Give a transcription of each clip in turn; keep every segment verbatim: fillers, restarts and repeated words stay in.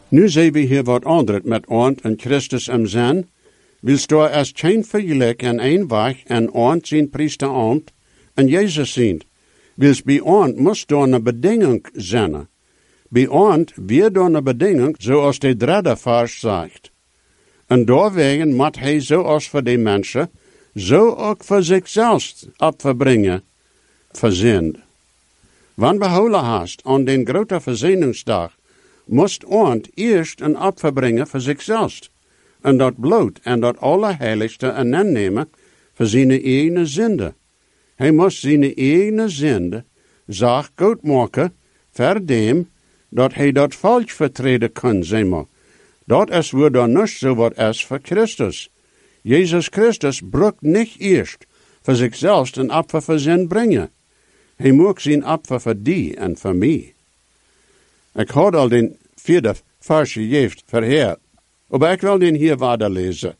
Nu zien we hier wat anders met ons en Christus im zijn. Wilst door als geen vergelijk en een weg en ons zijn priesterambt en Jezus zijn. Wilst bij ons moest door een bedingung zijn. Bij ons weer door een bedingung, zoals de derde vers zegt. En doorwegen moet hij zoals voor de mensen, zo ook voor zichzelf opverbrengen, verzind. Wanneer behouden hast aan den grote verzoeningsdag, moest ons eerst een opfer brengen voor zichzelf. En dat bloed en dat allerheiligste aannemen voor zijn eigen zonde. Hij moest zijn eigen zonde zaak goed maken voor dem, dat hij dat falsch vertreden kan, zeg maar. Dat is weer dan niet zo wat is voor Christus. Jezus Christus brukt niet eerst voor zichzelf een opfer voor zijn brengen. Hij moet zijn opfer voor die en voor mij. Ik had al den vierde versje geeft verheerd, maar ik wil den hier waarder lezen.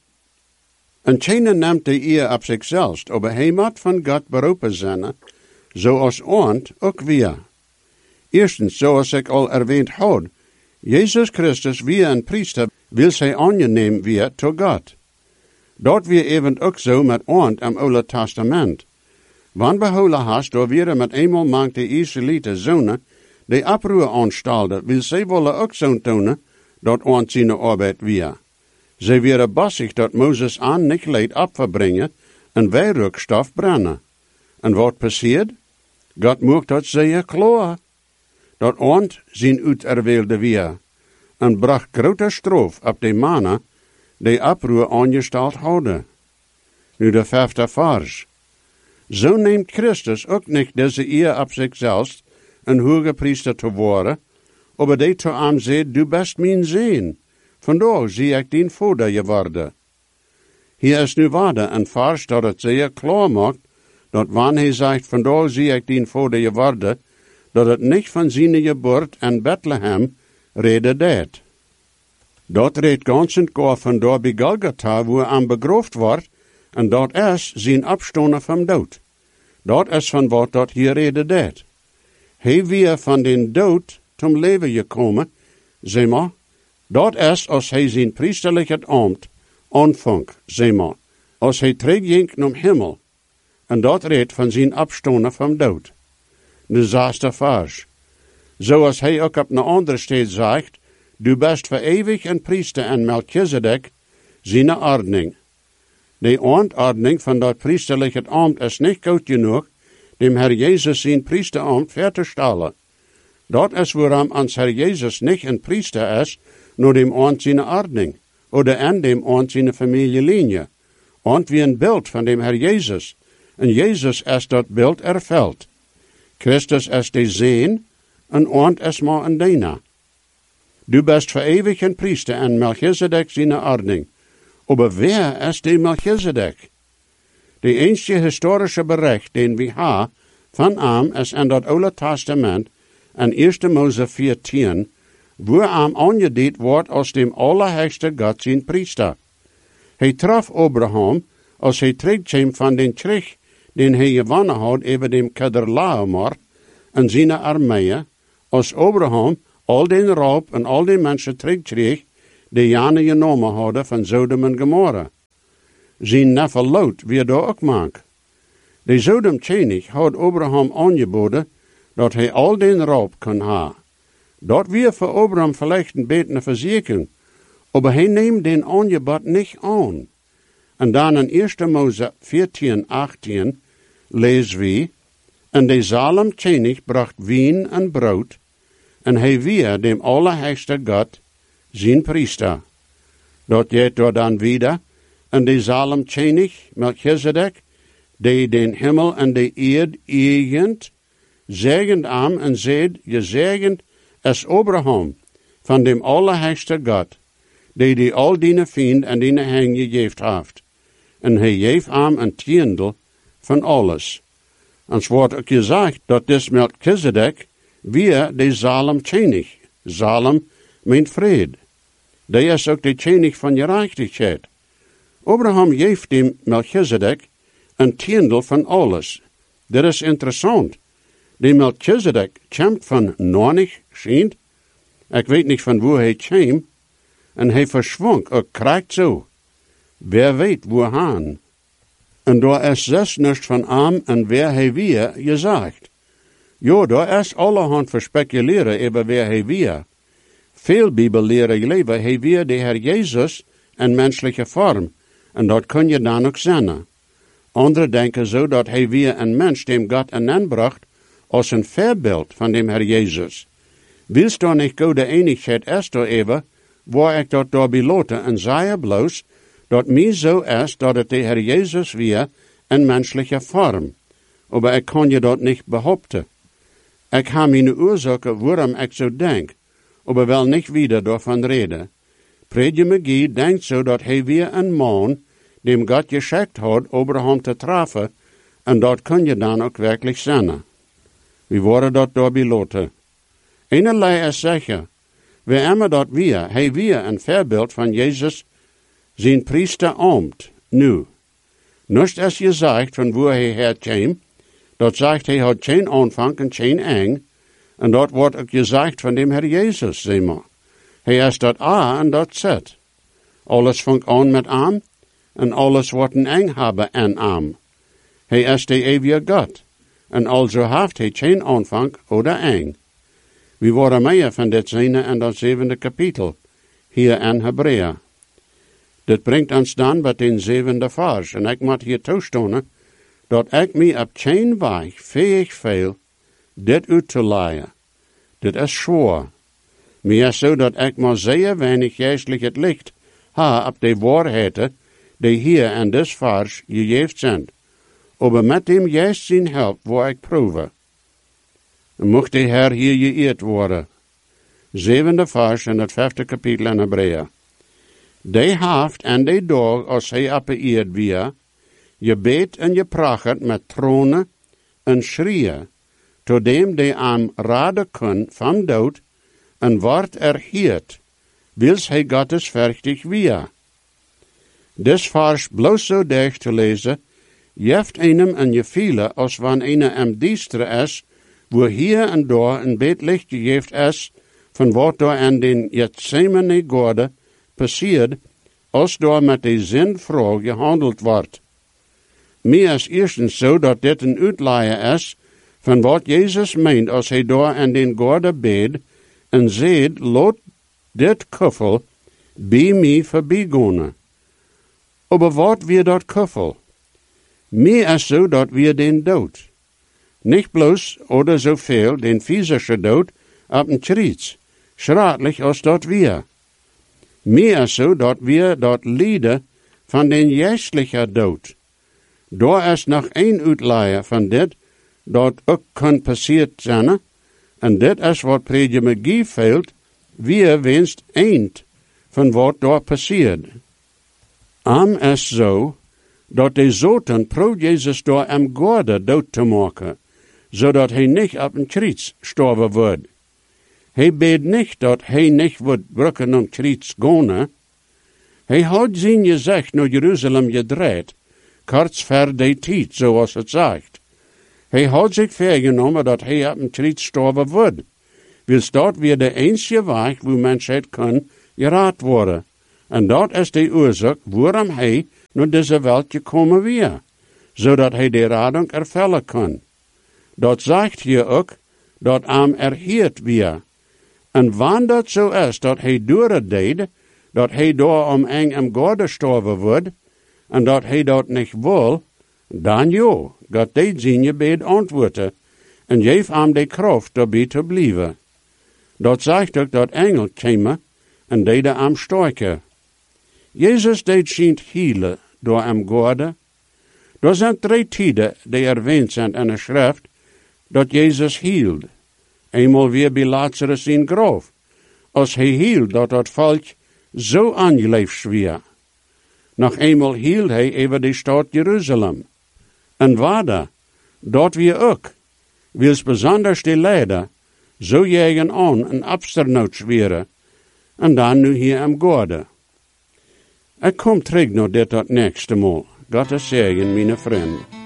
En keine neemt de eer op zichzelf, maar hij moet van God beroepen zijn, zoals ons ook weer. Eerstens, zoals ik al erwähnt had, Jezus Christus wie een priester wil zij aangeneem weer tot God. Dat weer even ook zo met ons im Oude Testament. Wanneer behouden hast, door weer met eenmaal maakt de Israëlieten zonen, de oproer aanstalden, wil zij willen ook zo tonen, dat ons zijn arbeid weer. Zij werden bassig dat Mozes aan niet leed opverbrengen en wijrukstof brennen. En wat passeert? God mocht dat zeer klaar. Dat ons zijn uiterweelde weer, en bracht grote stroof op de mannen, die oproer aangesteld hadden. Nu de vijfde vers. Zo neemt Christus ook niet deze eer op zichzelf, een hoge priester te worden, maar die te hem zegt, du best mijn zin. Vandaar zie ik dien vader geworden. Hier is nu waarde een vers dat het zeer klaar maakt, dat wanneer hij zegt, vandaar zie ik dien vader geworden, dat het niet van zijn geboorte en Bethlehem reden deed. Dat redt ganz en kort van daar bij Golgotha, wo hij aan begroofd wordt, en dat is zijn opstonden van dood. Dat is van wat dat hier reden deed. Hij weer van den dood zum leven gekomen, zeg maar, dat is als hij zijn priesterlijke ambt aanvangt, zeg maar, als hij terugging naar hemel, en dat redt van zijn opstonden van dood. De zesde vers. Zoals hij ook op een andere steed zegt, du best voor eeuwig een priester en Melchizedek, zijn ordening. De aanordning van dat priesterlijke ambt is niet goed genoeg, dem Herr Jezus zijn priesterambt ver te stellen. Dat is waarom ons Herr Jezus niet een priester is, nur dem aan zijn ordening, oder en dem aan zijn familielinie. Want wie een beeld van dem Herr Jezus, en Jezus is dat beeld erveld. Christus is de zeen, en ont is maar een dienaar. Du best voor eeuwig een priester en Melchizedek zijn ordening. Maar wer is de Melchizedek? De enige historische bericht den we hebben van hem is in dat Oude Testament, in eerste Mose veertien, wo hem aangeduid wordt als dem allerheiligste God zijn priester. Hij traf Abraham, als hij terugkwam van den Krieg, den hij gewonnen had over dem Kedorlaomer en zijn armeeën, als Abraham al den raub en al die mensen terugkreeg, die Jane genomen hadden van Sodom en Gomorra. Zijn neffe Lot weer daar ook maak. De Sodom-König had Abraham aangeboden, dat hij al den raub kon ha. Dat weer voor Abraham vielleicht een betere verzekering, maar hij neemt den aangebod niet aan. En dan in eerste Mose veertien, achttien lezen we, en de Salem-König bracht wien en brood, en hij weer dem allerheiligste God, zijn priester. Dat geht door dan wieder, en de Salem-König, Melchizedek, die den Himmel en de Erd eigent, zegend am en zegt, gezegend is Abraham, van dem allerheiligste God, die die al die vriend en die hen gegeven heeft. En hij geeft am een tiendel van alles. En het wordt ook gezegd dat des Melchizedek weer de Salem-König. Salem meint vrede. Die is ook de König van gerechtigheid. Abraham geeft dem Melchizedek een tiendel van alles. Dat is interessant. De Melchizedek komt van Nornig, schijnt, Ik weet niet van waar hij kwam, en hij verschwonk, ook krijgt zo. Wer weet waar han. En daar is zes niks van am en wer hij weer gezegd. Jo, daar is allerhand verspeculeren over wer hij weer. Veel bibelleren leven hij weer de Heer Jezus in menselijke vorm, en dat kun je dan ook zien. Anderen denken zo dat hij weer een mens dem God aanbracht als een voorbeeld van dem Heer Jezus. Wilst dan niet go de enigheid is door even, waar ik dat door beloten en zei bloos, dat mij zo is dat het de Heer Jezus weer in menselijke vorm. Maar ik kan je dat niet behaupten. Ik heb mijn oorzaken waarom ik zo denk, maar wel niet wieder daarvan reden. Predje McGee denkt zo dat hij weer een man, dem God geschikt had, over hem te treffen, en dat kun je dan ook werkelijk zijn. We worden dat door beloten. Eenerlei is zeker, we immer dat weer, hij weer een voorbeeld van Jezus, zijn priester ambt, nu. Nust is gezegd van waar hij herkwam, dat zegt hij had geen aanvang en geen eind, en dat wordt ook gezegd van dem Heer Jezus, zeg maar. Hij is dat A en dat Z. Alles vangt aan met am, en alles wordt een eng hebben en am. Hij is de eeuwige God, en also heeft hij geen aanvang oder eng. We worden meer van dit zien in dat zevende kapitel, hier in Hebreeën. Dit brengt ons dan bij den zevende vers, en ik moet hier toestaan, dat ik mij op geen weg fähig veel dit uit te leiden. Dit is zwaar. Mij is zo dat ik maar zeer weinig geestelijk het licht ha op de waarheden die hier in dit vers gegeven zijn. Maar met dem juist zijn help waar ik proeven. Mocht de Heer hier geëerd worden. Zevende vers in het vijfde kapitel in Hebreeën. Die haft en die dag als hij opgeëerd weer, je beet en je prachert met tronen en schreeuwen, tot dem die aan raden kun van dood, en wordt erhiert, wils hij Gottes verchtig weer. Des vers bloos zo dicht te lezen, jeft einem en je viele als wanneer eine am diestre is, wo hier en daar een beet licht gegeven is, van wat door aan den Gethsemane Gorde passiert, als door met de zinvrouw gehandeld wordt. Meer is eerstens zo dat dit een uitleier is van wat Jezus meent als hij door aan den Gorde beed en zeed, laat dit kuffel bij mij voorbijgaan. Aber wat weer dat kuffel? Meer is zo dat weer den dood. Niet bloos oder zoveel den physische dood op een kriets, schraatlich als dat weer. Meer is zo dat weer dat lijden van den geestelijke dood. Daar is nog één uitleier van dit, dat ook kan passiert zijn, en dit is wat Predje McGee veelt, wie wenst eind van wat daar passiert. Am is zo, dat de zoten pro Jezus door am Gorde dood te maken, zodat hij niet op een kriets sterven wordt. Hij beet niet dat hij niet wordt brukken om kriets gaan. Hij had zijn gezicht naar Jeruzalem gedraaid, kort ver de tijd, zoals het zegt. Hij had zich vergenomen dat hij op een kriets sterven wordt. Wils dat weer de enige weg, waar mensheid kan geraad worden. En dat is de oorzaak waarom hij naar deze wereld gekomen weer, zodat hij de rading ervullen kan. Dat zegt hier ook, dat am erheerd weer. En wanneer dat zo is, dat hij door het deed, dat hij door om eng am Gorde sterven wordt, en dat hij dat niet wil, dan jo, God deed zijn gebed antwoorden, en geef hem de kracht daarbij te blijven. Dat zegt ook dat engel kwamen, en deden am sterken. Jezus deed schijnt healen door am Gorde. Er zijn drie tijden die erwähnt zijn in de schrift, dat Jezus hield. Eenmaal weer bij Lazarus in graf, als hij hield dat dat volk zo aangeleefd weer. Nog eenmaal hield hij over de stad Jeruzalem. En waarde, dat weer ook, wils besonders de leider, zo jagen aan en absternoot zweren, en dan nu hier am Gorde. Ik kom terug naar dit dat nächste Mal. Gottes zegen, mijn vrienden.